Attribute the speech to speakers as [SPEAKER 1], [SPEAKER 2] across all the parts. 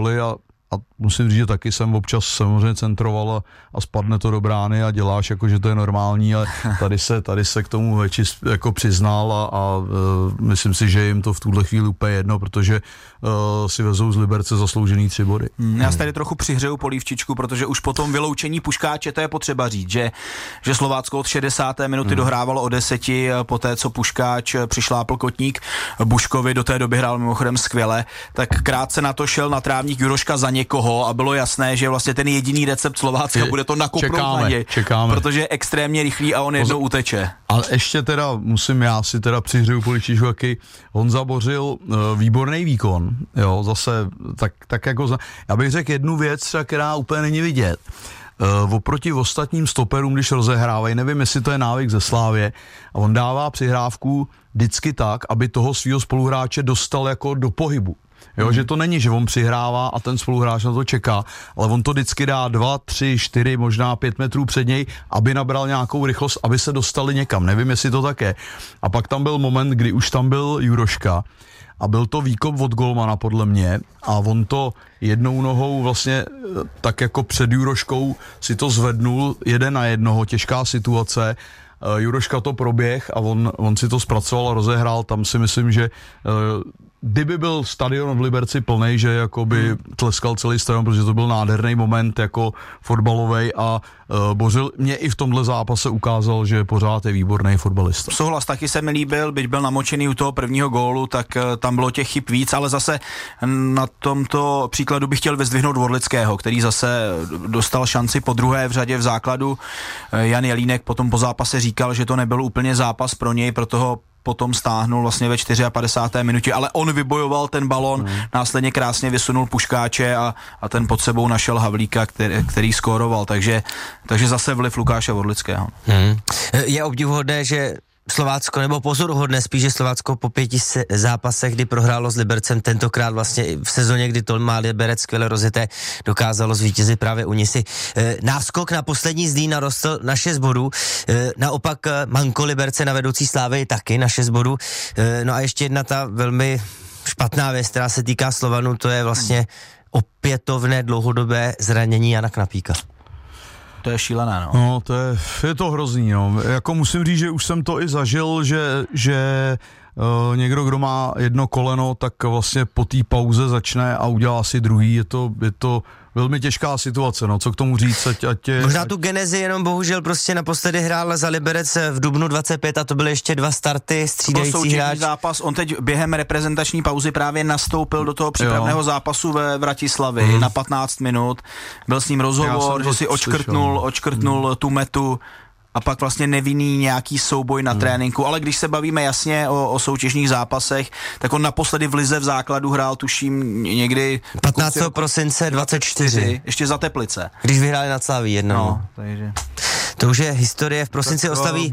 [SPEAKER 1] góly a musím říct, že taky jsem občas samozřejmě centroval a spadne to do brány a děláš jako, že to je normální, ale tady se k tomu jako přiznal a myslím si, že jim to v tuhle chvíli úplně jedno, protože si vezou z Liberce zasloužený 3 body.
[SPEAKER 2] Já si tady trochu přihřeju polívčičku, protože už po tom vyloučení Puškáče, to je potřeba říct, že Slovácko od 60. minuty dohrávalo o 10, poté co Puškáč přišlápl kotník Buškovi, do té doby hrál mimochodem skvěle, tak krátce na to šel na trávník Juroška za někoho a bylo jasné, že vlastně ten jediný recept Slovácka bude to nakopnout na něj, protože je extrémně rychlý a on jednou uteče.
[SPEAKER 1] Ale ještě teda musím já si teda přihřeju polívčičku, jaký Honza Bořil, výborný výkon, jo, zase tak jako, já bych řekl jednu věc, která úplně není vidět. Oproti ostatním stoperům, když rozehrávají, nevím, jestli to je návyk ze Slávě, a on dává přihrávku vždycky tak, aby toho svého spoluhráče dostal jako do pohybu. Jo, že to není, že on přihrává a ten spoluhráč na to čeká, ale on to vždycky dá 2, 3, 4, možná 5 metrů před něj, aby nabral nějakou rychlost, aby se dostali někam. Nevím, jestli to tak je. A pak tam byl moment, kdy už tam byl Juroška a byl to výkop od golmana podle mě a on to jednou nohou vlastně tak jako před Juroškou si to zvednul 1-1, těžká situace. Juroška to proběh a on si to zpracoval a rozehrál. Tam si myslím, že kdyby byl stadion v Liberci plnej, že jakoby tleskal celý stadion, protože to byl nádherný moment jako fotbalovej a Bořil mě i v tomhle zápase ukázal, že pořád je výborný fotbalista.
[SPEAKER 2] Souhlas, taky se mi líbil, byť byl namočený u toho prvního gólu, tak tam bylo těch chyb víc, ale zase na tomto příkladu bych chtěl vyzdvihnout Vorlického, který zase dostal šanci po druhé v řadě v základu. Jan Jelínek potom po zápase říkal, že to nebyl úplně zápas pro něj, proto ho potom stáhnul vlastně ve 54. minutě, ale on vybojoval ten balón, následně krásně vysunul Puškáče a ten pod sebou našel Havlíka, který skóroval, takže zase vliv Lukáše Vorlického.
[SPEAKER 3] Je obdivuhodné, že Slovácko, nebo pozoruhodné spíš, že Slovácko po 5 zápasech, kdy prohrálo s Libercem, tentokrát vlastně v sezóně, kdy to má Liberec skvěle rozjeté, dokázalo zvítězit právě u Nisy. Náskok na poslední Zlín narostl na 6 bodů, naopak manko Liberce na vedoucí Slávy taky na 6 bodů. No a ještě jedna ta velmi špatná věc, která se týká Slovanu, to je vlastně opětovné dlouhodobé zranění Jana Knapíka.
[SPEAKER 2] To je šílené, no.
[SPEAKER 1] No, je to hrozný, no. Jako musím říct, že už jsem to i zažil, že někdo, kdo má jedno koleno, tak vlastně po té pauze začne a udělá si druhý. Je to velmi těžká situace, no, co k tomu říct,
[SPEAKER 3] Možná tu genezi jenom bohužel prostě naposledy hrál za Liberec v dubnu 25 a to byly ještě 2 starty, střídající hráč.
[SPEAKER 2] Zápas, on teď během reprezentační pauzy právě nastoupil do toho přípravného zápasu ve Vratislavi na 15 minut, byl s ním rozhovor, že si očkrtnul tu metu a pak vlastně nevinný nějaký souboj na tréninku, ale když se bavíme jasně o soutěžních zápasech, tak on naposledy v lize v základu hrál, tuším, někdy
[SPEAKER 3] 15. prosince 24.
[SPEAKER 2] Ještě za Teplice.
[SPEAKER 3] Když vyhráli nad Slaví 1.
[SPEAKER 2] No, takže
[SPEAKER 3] to už je historie, v prosinci oslaví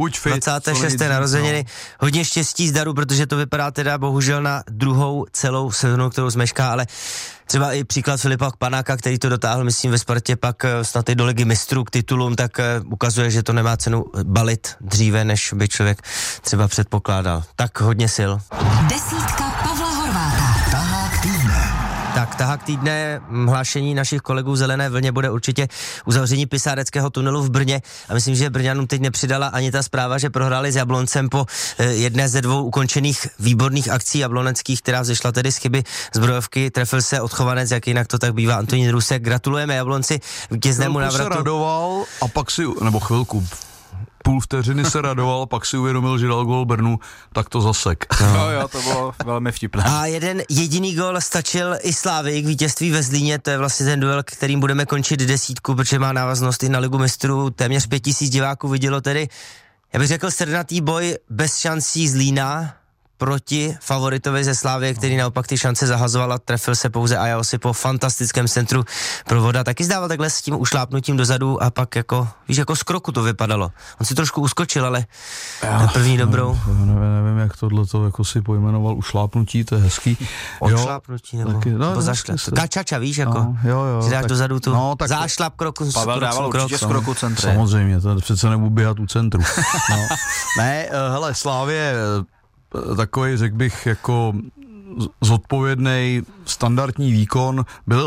[SPEAKER 3] 26. narozeniny. Hodně štěstí, zdaru, protože to vypadá teda bohužel na druhou celou sezonu, kterou zmešká, ale třeba i příklad Filipa Panáka, který to dotáhl, myslím, ve Spartě pak snad i do ligy mistrů k titulům, tak ukazuje, že to nemá cenu balit dříve, než by člověk třeba předpokládal. Tak hodně sil.
[SPEAKER 4] Desítka Pavla Horváta.
[SPEAKER 3] Tahák týdne. Tak tahák týdne, hlášení našich kolegů v Zelené vlně bude určitě uzavření Pisáreckého tunelu v Brně a myslím, že Brňanům teď nepřidala ani ta zpráva, že prohráli s Jabloncem po jedné ze 2 ukončených výborných akcí jabloneckých, která vzešla tedy z chyby zbrojovky. Trefil se odchovanec, jak jinak to tak bývá, Antonín Rusek. Gratulujeme Jablonci vítěznému návratu.
[SPEAKER 1] Se radoval a pak si, nebo chvilku, půl vteřiny se radoval, pak si uvědomil, že dal gól Brnu, tak to zasek.
[SPEAKER 2] Jo, to bylo velmi vtipné.
[SPEAKER 3] A jeden jediný gól stačil i Slávy k vítězství ve Zlíně, to je vlastně ten duel, kterým budeme končit 10, protože má návaznost i na ligu mistrů. Téměř 5000 diváků vidělo tedy, já bych řekl, srdnatý boj bez šancí Zlína proti favoritovi ze Slávy, který naopak ty šance zahazoval a trefil se pouze Ajaosi po fantastickém centru provoda. Taky zdával takhle s tím ušlápnutím dozadu a pak jako, víš, jako z kroku to vypadalo. On si trošku uskočil, ale na první dobrou.
[SPEAKER 1] Nevím, jak tohleto jako si pojmenoval ušlápnutí, to je hezký.
[SPEAKER 3] Odšlápnutí nebo zašlap. Kačača, víš, jako.
[SPEAKER 1] Jo,
[SPEAKER 3] si dáš
[SPEAKER 1] tak,
[SPEAKER 3] dozadu tu zášlap kroku.
[SPEAKER 2] Pavel dával určitě z kroku centru.
[SPEAKER 1] Samozřejmě, to přece nebudu běhat u centru. No. Ne, hele, Slávě takový, řekl bych, jako zodpovědný standardní výkon, byl